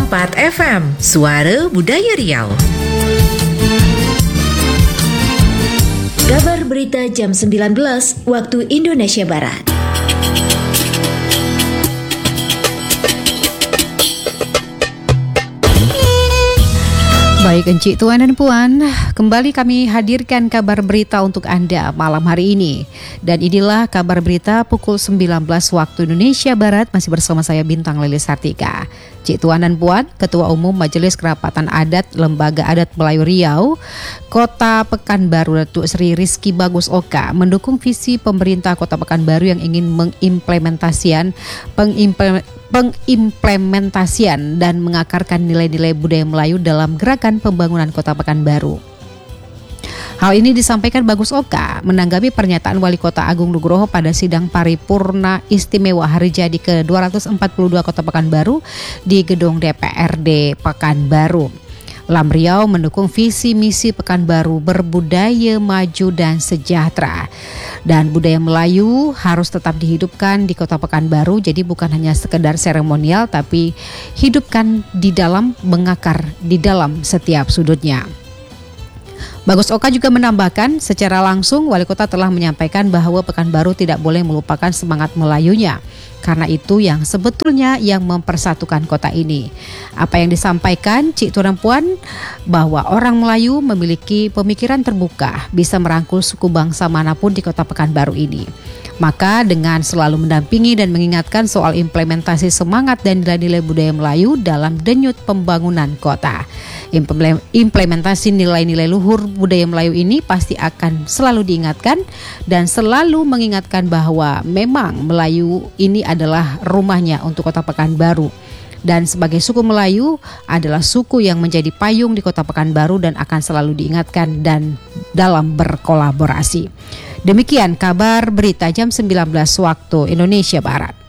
101,4 FM, Suara Budaya Riau. Kabar berita jam 19 waktu Indonesia Barat. Baik Encik, Tuan dan Puan, kembali kami hadirkan kabar berita untuk Anda malam hari ini. Dan inilah kabar berita pukul 19 waktu Indonesia Barat, masih bersama saya Bintang Lilis Sartika. Cik Tuan dan Puan, Ketua Umum Majelis Kerapatan Adat Lembaga Adat Melayu Riau, Kota Pekanbaru Datuk Seri Rizky Bagus Oka mendukung visi pemerintah Kota Pekanbaru yang ingin pengimplementasian dan mengakarkan nilai-nilai budaya Melayu dalam gerakan pembangunan Kota Pekanbaru. Hal ini disampaikan Bagus Oka menanggapi pernyataan Wali Kota Agung Nugroho pada sidang paripurna istimewa hari jadi ke-242 Kota Pekanbaru di gedung DPRD Pekanbaru. Lam Riau mendukung visi misi Pekanbaru berbudaya maju dan sejahtera. Dan budaya Melayu harus tetap dihidupkan di Kota Pekanbaru, jadi bukan hanya sekedar seremonial tapi hidupkan di dalam, mengakar di dalam setiap sudutnya. Bagus Oka juga menambahkan, secara langsung Wali Kota telah menyampaikan bahwa Pekanbaru tidak boleh melupakan semangat Melayunya. Karena itu yang sebetulnya yang mempersatukan kota ini. Apa yang disampaikan Cik Tuan Puan, bahwa orang Melayu memiliki pemikiran terbuka, bisa merangkul suku bangsa manapun di Kota Pekanbaru ini. Maka dengan selalu mendampingi dan mengingatkan soal implementasi semangat dan nilai-nilai budaya Melayu dalam denyut pembangunan kota. Implementasi nilai-nilai luhur budaya Melayu ini pasti akan selalu diingatkan dan selalu mengingatkan bahwa memang Melayu ini adalah rumahnya untuk Kota Pekanbaru. Dan sebagai suku Melayu adalah suku yang menjadi payung di Kota Pekanbaru dan akan selalu diingatkan dan dalam berkolaborasi. Demikian kabar berita jam 19 waktu Indonesia Barat.